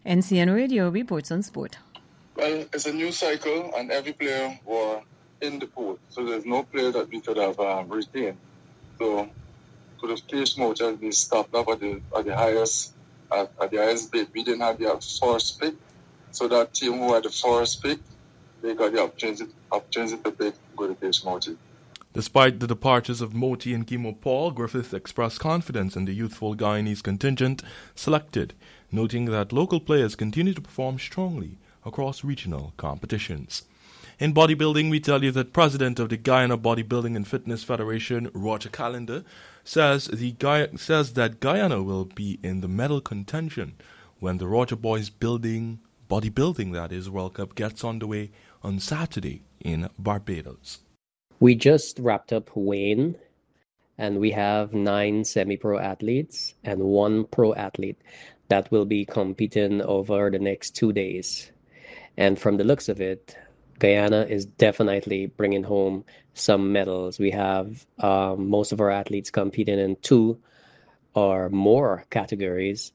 NCN Radio reports on sport. Well, it's a new cycle, and every player were in the pool, so there's no player that we could have retained. So the case mode has been stopped up at the highest bid. We didn't have the first pick, so that team who had the first pick, they got the opportunity to pick go to case mode. Despite the departures of Moti and Kimo Paul, Griffith expressed confidence in the youthful Guyanese contingent selected, noting that local players continue to perform strongly across regional competitions. In bodybuilding, we tell you that President of the Guyana Bodybuilding and Fitness Federation, Roger Callender, says that Guyana will be in the medal contention when the Roger Boys bodybuilding World Cup gets underway on Saturday in Barbados. We just wrapped up Wayne, and we have 9 semi-pro athletes and 1 pro athlete that will be competing over the next 2 days. And from the looks of it, Guyana is definitely bringing home some medals. We have most of our athletes competing in 2 or more categories.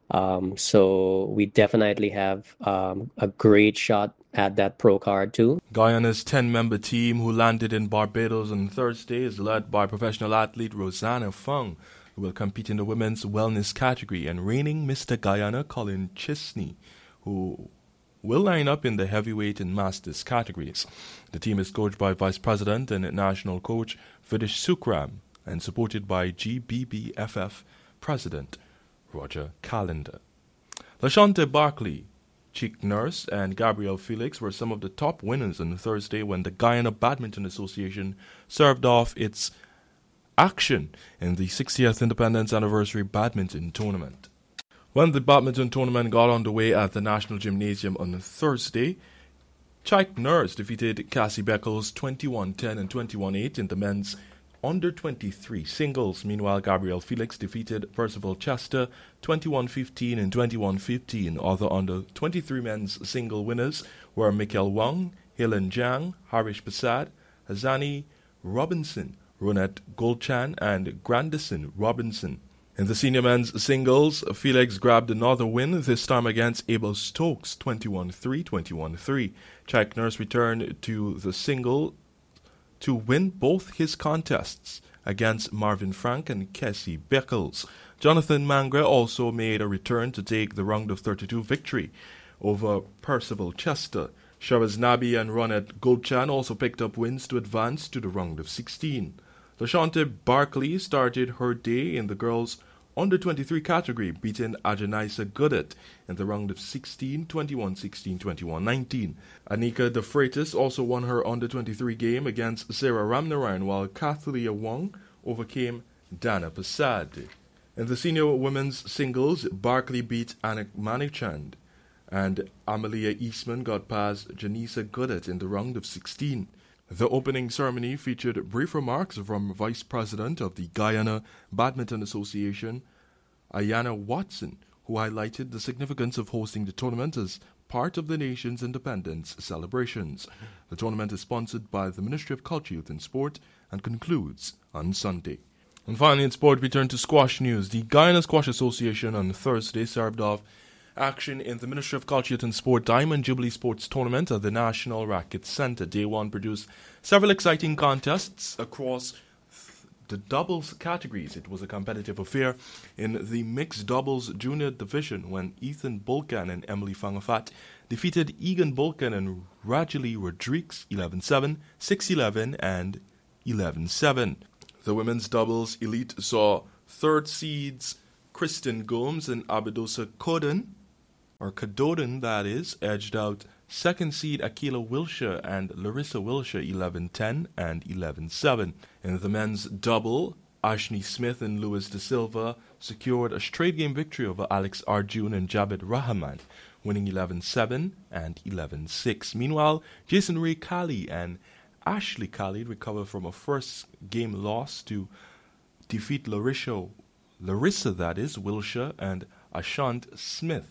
So we definitely have a great shot at that pro card too. Guyana's 10-member team who landed in Barbados on Thursday is led by professional athlete Rosanna Fung, who will compete in the women's wellness category, and reigning Mr. Guyana Colin Chisney, who will line up in the heavyweight and masters categories. The team is coached by Vice President and National Coach Vidish Sukram and supported by GBBFF President Roger Callender. Lashante Barkley, Chick Nurse, and Gabrielle Felix were some of the top winners on Thursday when the Guyana Badminton Association served off its action in the 60th Independence Anniversary Badminton Tournament. When the badminton tournament got underway at the National Gymnasium on Thursday, Chick Nurse defeated Cassie Beckles 21-10 and 21-8 in the men's under-23 singles. Meanwhile, Gabrielle Felix defeated Percival Chester 21-15 and 21-15. Other under-23 men's single winners were Mikhail Wang, Helen Jiang, Harish Prasad, Hazani Robinson, Ronette Goldchan, and Grandison Robinson. In the senior men's singles, Felix grabbed another win, this time against Abel Stokes 21-3, 21-3. Chick Nurse returned to the single to win both his contests against Marvin Frank and Cassie Beckles. Jonathan Mangre also made a return to take the round of 32 victory over Percival Chester. Shabazz Nabi and Ronette Goldchan also picked up wins to advance to the round of 16. Lashante Barkley started her day in the girls' under-23 category, beating Ajanaisa Goodet in the round of 16, 21-16, 21-19. Anika De Freitas also won her under-23 game against Sarah Ramnarayan, while Kathalia Wong overcame Dana Prasad. In the senior women's singles, Barkley beat Anik Manichand, and Amalia Eastman got past Janisa Goodet in the round of 16. The opening ceremony featured brief remarks from Vice President of the Guyana Badminton Association, Ayana Watson, who highlighted the significance of hosting the tournament as part of the nation's independence celebrations. The tournament is sponsored by the Ministry of Culture, Youth and Sport and concludes on Sunday. And finally in sport, we turn to squash news. The Guyana Squash Association on Thursday served off action in the Ministry of Culture, Youth and Sport Diamond Jubilee Sports Tournament at the National Racquet Centre. Day 1 produced several exciting contests across the doubles categories. It was a competitive affair in the mixed doubles junior division when Ethan Bulkan and Emily Fangafat defeated Egan Bulkan and Rajali Rodriguez 11-7, 6-11, and 11-7. The women's doubles elite saw third seeds Kristen Gomes and Abidosa Kadoden, that is, edged out second seed Akila Wilshire and Larissa Wilshire 11-10 and 11-7. In the men's double, Ashney Smith and Louis De Silva secured a straight game victory over Alex Arjun and Jabed Rahman, winning 11-7 and 11-6. Meanwhile, Jason Ray Kali and Ashley Kali recovered from a first game loss to defeat Larissa, that is, Wilshire and Ashant Smith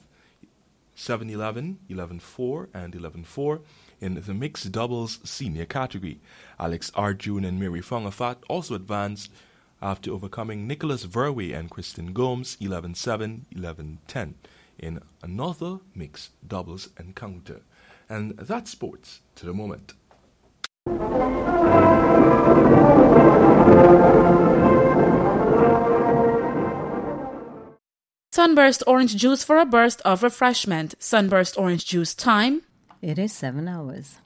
7-11, 11-4, and 11-4 in the mixed doubles senior category. Alex Arjun and Mary Fangafat also advanced after overcoming Nicholas Verwey and Kristen Gomes 11-7, 11-10. in another mixed doubles encounter. And that's sports to the moment. Sunburst orange juice for a burst of refreshment. Sunburst orange juice time. It is 7 hours.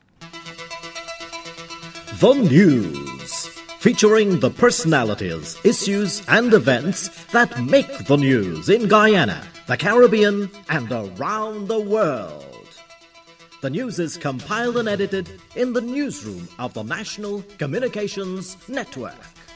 The News, featuring the personalities, issues and events that make the news in Guyana, the Caribbean and around the world. The news is compiled and edited in the newsroom of the National Communications Network.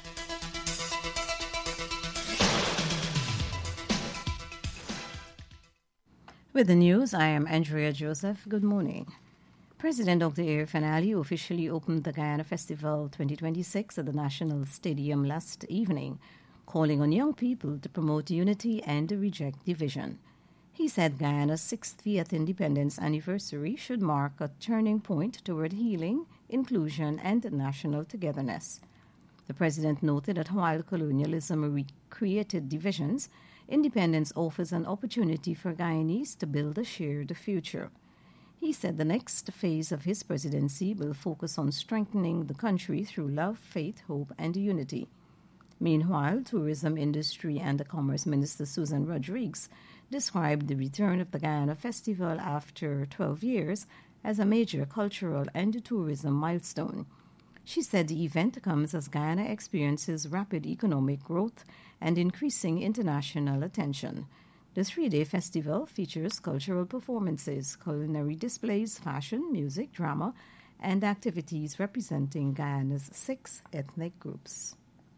With the news, I am Andrea Joseph. Good morning. President Dr. Irfaan Ali officially opened the Guyana Festival 2026 at the National Stadium last evening, calling on young people to promote unity and reject division. He said Guyana's 60th independence anniversary should mark a turning point toward healing, inclusion, and national togetherness. The president noted that while colonialism recreated divisions, independence offers an opportunity for Guyanese to build a shared future. He said the next phase of his presidency will focus on strengthening the country through love, faith, hope, and unity. Meanwhile, Tourism Industry and Commerce Minister Susan Rodriguez described the return of the Guyana Festival after 12 years as a major cultural and tourism milestone. She said the event comes as Guyana experiences rapid economic growth and increasing international attention. The 3-day festival features cultural performances, culinary displays, fashion, music, drama, and activities representing Guyana's 6 ethnic groups.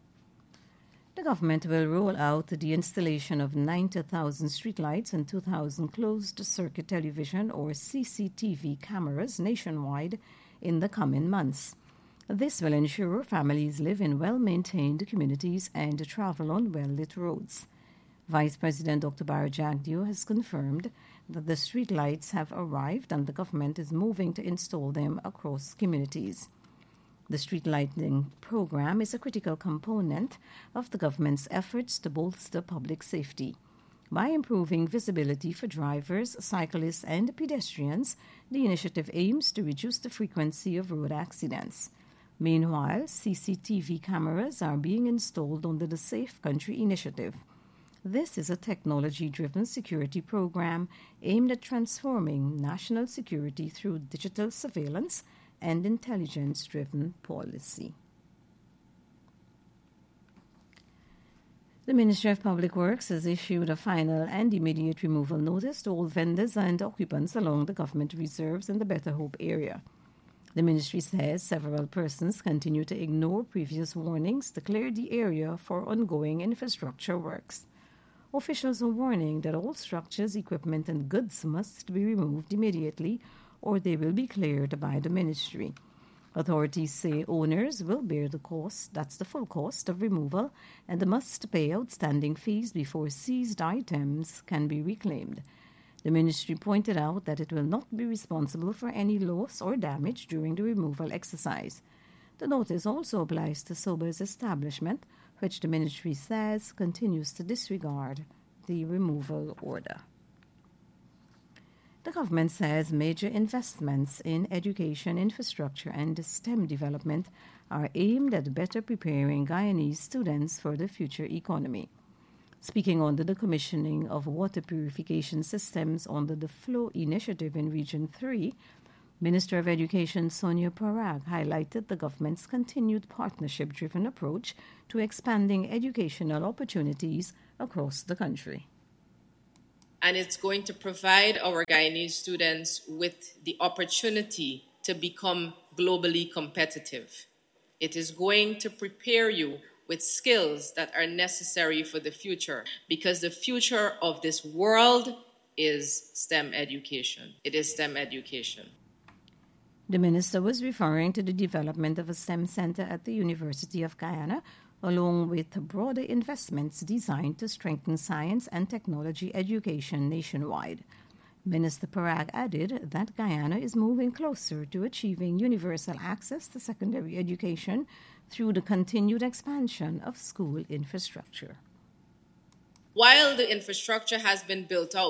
The government will roll out the installation of 90,000 streetlights and 2,000 closed-circuit television or CCTV cameras nationwide in the coming months. This will ensure families live in well-maintained communities and travel on well-lit roads. Vice President Dr. Bara Jagdeo has confirmed that the streetlights have arrived and the government is moving to install them across communities. The street lighting program is a critical component of the government's efforts to bolster public safety. By improving visibility for drivers, cyclists, and pedestrians, the initiative aims to reduce the frequency of road accidents. Meanwhile, CCTV cameras are being installed under the Safe Country Initiative. This is a technology-driven security program aimed at transforming national security through digital surveillance and intelligence-driven policy. The Ministry of Public Works has issued a final and immediate removal notice to all vendors and occupants along the government reserves in the Better Hope area. The ministry says several persons continue to ignore previous warnings to clear the area for ongoing infrastructure works. Officials are warning that all structures, equipment, and goods must be removed immediately or they will be cleared by the ministry. Authorities say owners will bear the cost, that's the full cost of removal, and must pay outstanding fees before seized items can be reclaimed. The ministry pointed out that it will not be responsible for any loss or damage during the removal exercise. The notice also applies to Sober's establishment, which the ministry says continues to disregard the removal order. The government says major investments in education, infrastructure, and STEM development are aimed at better preparing Guyanese students for the future economy. Speaking under the commissioning of water purification systems under the Flow Initiative in Region 3, Minister of Education Sonia Parag highlighted the government's continued partnership-driven approach to expanding educational opportunities across the country. And it's going to provide our Guyanese students with the opportunity to become globally competitive. It is going to prepare you with skills that are necessary for the future, because the future of this world is STEM education. It is STEM education. The minister was referring to the development of a STEM center at the University of Guyana, along with broader investments designed to strengthen science and technology education nationwide. Minister Parag added that Guyana is moving closer to achieving universal access to secondary education through the continued expansion of school infrastructure. While the infrastructure has been built out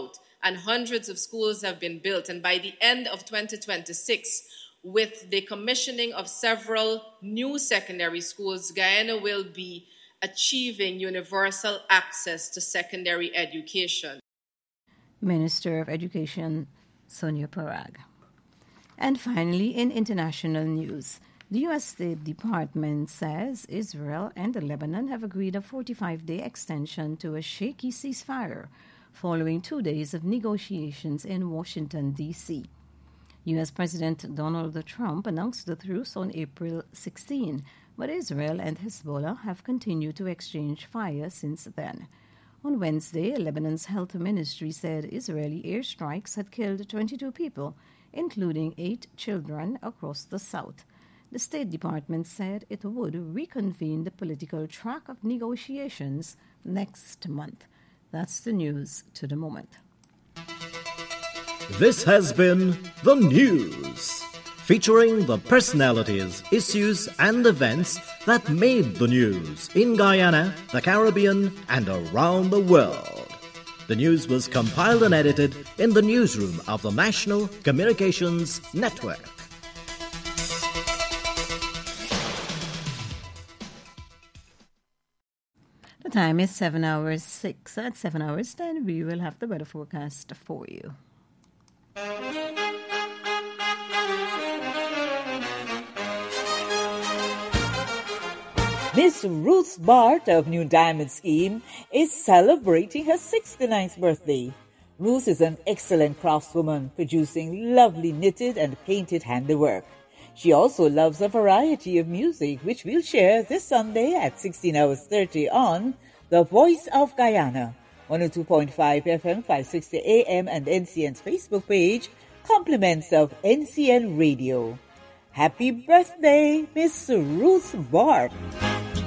and hundreds of schools have been built. And by the end of 2026, with the commissioning of several new secondary schools, Guyana will be achieving universal access to secondary education. Minister of Education Sonia Parag. And finally, in international news, the U.S. State Department says Israel and Lebanon have agreed a 45-day extension to a shaky ceasefire following 2 days of negotiations in Washington, D.C. U.S. President Donald Trump announced the truce on April 16, but Israel and Hezbollah have continued to exchange fire since then. On Wednesday, Lebanon's health ministry said Israeli airstrikes had killed 22 people, including 8 children, across the south. The State Department said it would reconvene the political track of negotiations next month. That's the news to the moment. This has been The News, featuring the personalities, issues, and events that made the news in Guyana, the Caribbean, and around the world. The news was compiled and edited in the newsroom of the National Communications Network. The time is 7 hours 6. At 7 hours 10, we will have the weather forecast for you. Miss Ruth Bart of New Diamond Scheme is celebrating her 69th birthday. Ruth is an excellent craftswoman, producing lovely knitted and painted handiwork. She also loves a variety of music, which we'll share this Sunday at 16:30 on The Voice of Guyana, 102.5 FM, 560 AM, and NCN's Facebook page, compliments of NCN Radio. Happy birthday, Miss Ruth Bart.